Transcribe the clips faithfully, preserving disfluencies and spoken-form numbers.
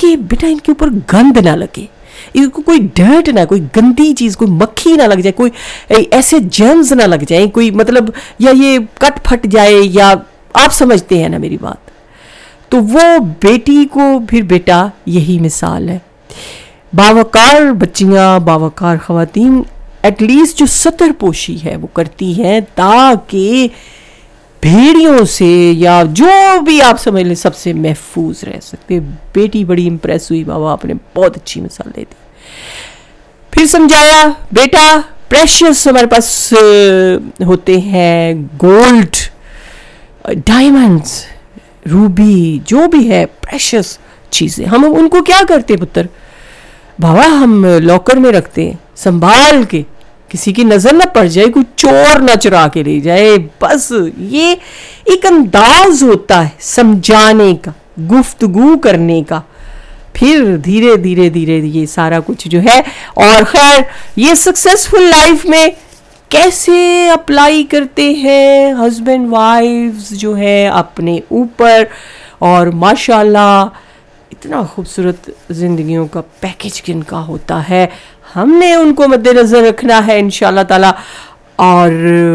कि बेटा इनके ऊपर गंद ना लगे, इनको कोई डर्ट ना, कोई गंदी चीज़, कोई मक्खी ना लग जाए, कोई ऐसे जर्म्स ना लग जाए, कोई मतलब या ये कट फट जाए, या आप समझते हैं ना मेरी बात। तो वो बेटी को फिर बेटा यही मिसाल है। बावकार बच्चियाँ, बावकार ख़वातीन एटलीस्ट जो सतर पोशी है वो करती हैं ताकि भेड़ियों से या जो भी आप समझ लें सबसे महफूज रह सकते। बेटी बड़ी इम्प्रेस हुई, बाबा आपने बहुत अच्छी मिसाल दे दी। फिर समझाया बेटा प्रेशियस हमारे पास होते हैं, गोल्ड, डायमंड्स, रूबी, जो भी है प्रेशियस चीज़ें, हम उनको क्या करते पुत्र बाबा, हम लॉकर में रखते हैं संभाल के, किसी की नज़र ना पड़ जाए, कोई चोर ना चुरा के ले जाए। बस ये एक अंदाज होता है समझाने का, गुफ्तगू करने का। फिर धीरे धीरे धीरे ये सारा कुछ जो है, और खैर ये सक्सेसफुल लाइफ में कैसे अप्लाई करते हैं हस्बैंड वाइफ्स जो है अपने ऊपर, और माशाल्लाह इतना खूबसूरत ज़िंदगियों का पैकेज किनका होता है, हमने उनको मद्देनज़र रखना है इंशाल्लाह ताला। और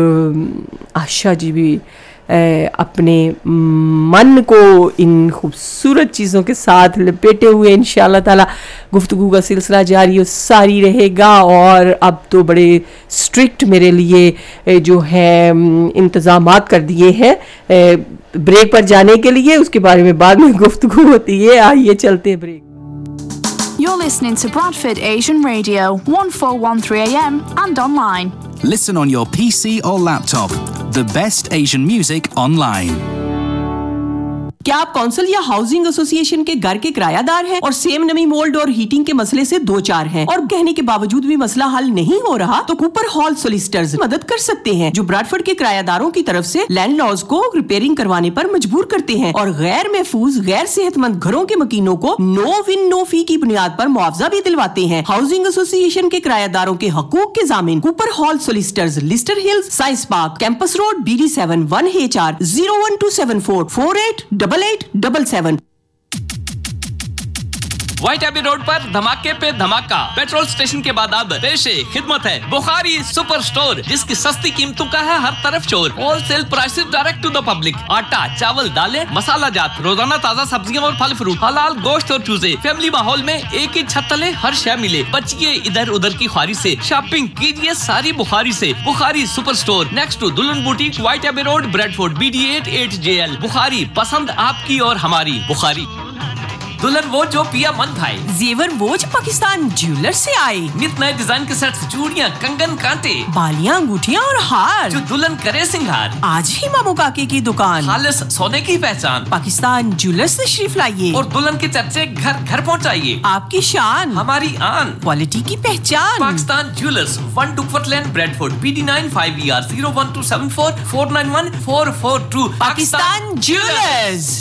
आशा जी भी अपने मन को इन खूबसूरत चीज़ों के साथ लपेटे हुए इंशाल्लाह ताला गुफ्तगू का सिलसिला जारी और सारी रहेगा। और अब तो बड़े स्ट्रिक्ट मेरे लिए जो है इंतज़ामात कर दिए हैं ब्रेक पर जाने के लिए, उसके बारे में बाद में गुफ्तगू होती है। आइए चलते हैं break. You're listening to Bradford Asian Radio, one four one three A M and online. Listen on your P C or laptop. The best Asian music online. क्या आप कौंसिल या हाउसिंग एसोसिएशन के घर के किरायादार हैं और सेम नमी, mould और हीटिंग के मसले से दो चार हैं और कहने के बावजूद भी मसला हल नहीं हो रहा, तो कूपर हॉल सोलिसिटर्स मदद कर सकते हैं, जो ब्रैडफोर्ड के किरायादारों की तरफ से लैंडलॉर्ड्स को रिपेयरिंग करवाने पर मजबूर करते हैं और गैर महफूज, गैर सेहतमंद घरों के मकीनों को नो विन नो फी की बुनियाद पर मुआवजा भी दिलवाते हैं। हाउसिंग एसोसिएशन के किरायादारों के हकूक के जामिन Cooper hall solicitors, Leicester hills, science park, campus road, B D seven one H R zero one two seven four four eight double eight double seven. White AB road पर धमाके पे धमाका, petrol station के बाद अब पेशे खिदमत है बुखारी सुपर स्टोर, जिसकी सस्ती कीमतों का है हर तरफ शोर। Wholesale prices direct to the public. आटा, चावल, दालें, मसाला जात, रोजाना ताजा सब्जियां और फल फ्रूट, हलाल गोश्त और चूजे। फैमिली माहौल में एक ही छत तले हर शय मिले। बचिए इधर उधर की ख्वारी से, शॉपिंग कीजिए सारी बुखारी से। Bukhari super store next to दुल्हन boutique, white AB road, Bradford, B D eight eight J L. Bukhari, पसंद आपकी और हमारी। बुखारी दुल्हन वो जो पिया मन भाई, जेवर वो जो पाकिस्तान ज्वेलर से आए, नित नए डिजाइन के सेट्स, चूड़ियां, कंगन, कांटे, बालियां, अंगूठियां और हार, जो दुल्हन करे सिंगार। आज ही मामू काके की दुकान, खालिस सोने की पहचान, पाकिस्तान ज्वेलर से तशरीफ लाइए और दुल्हन के चर्चे घर घर पहुंचाइए। आपकी शान, हमारी आन, क्वालिटी की पहचान। Pakistan jewellers, one टुकफट lane, Bradford, B D nine five E R zero one two seven four four nine one four four to. Pakistan jewellers.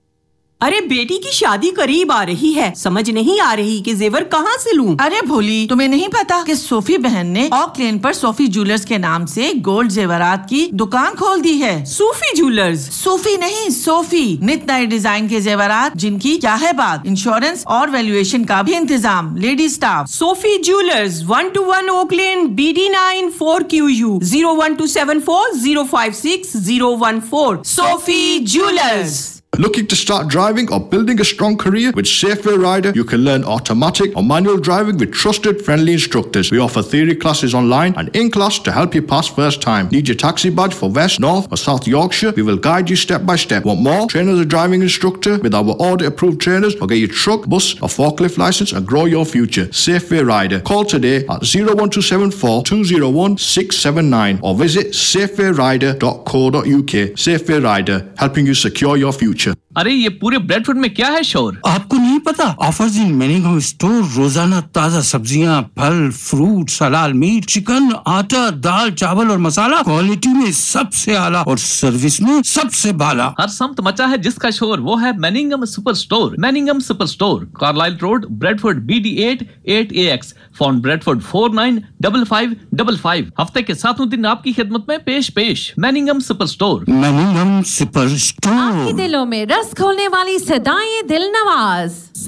अरे बेटी की शादी करीब आ रही है, समझ नहीं आ रही कि जेवर कहाँ से लूं। अरे भोली, तुम्हें नहीं पता कि सोफी बहन ने ऑक लेन पर सोफी ज्वेलर्स के नाम से गोल्ड जेवरात की दुकान खोल दी है। सूफी ज्वेलर्स? सूफी नहीं, सोफी। नित नए डिजाइन के जेवरात जिनकी क्या है बात, इंश्योरेंस और वैल्यूएशन का भी इंतजाम, lady staff. Sophie jewellers, one two one okay lane, B D nine four Q U, zero one two seven four zero five six zero one four. Sophie jewellers. Looking to start driving or building a strong career with Safeway Rider? You can learn automatic or manual driving with trusted, friendly instructors. We offer theory classes online and in class to help you pass first time. Need your taxi badge for West, North or South Yorkshire? We will guide you step by step. Want more? Train as a driving instructor with our audit approved trainers, or get your truck, bus or forklift license and grow your future. Safeway Rider. Call today at zero one two seven four two zero one six seven nine or visit safeway rider dot co dot u k. Safeway Rider, helping you secure your future. अरे ये पूरे Bradford में क्या है शोर? आपको नहीं पता? ऑफर्स इन मैनिंगम स्टोर, रोजाना ताजा सब्जियां, फल, फ्रूट, हलाल मीट, चिकन, आटा, दाल, चावल और मसाला, क्वालिटी में सबसे आला और सर्विस में सबसे बाला। हर सम्त मचा है जिसका शोर, वो है मैनिंगम super store. मैनिंगम super store, Carlisle road, Bradford, B D eight eight ए x, phone Bradford four nine five five five five. हफ्ते के सातों दिन आपकी खिदमत में पेश पेश मैनिंगम सुपर स्टोर। मैनिंगम सुपर स्टोर, आपके दिलों में रस खोलने वाली सदाएं दिल नवाज।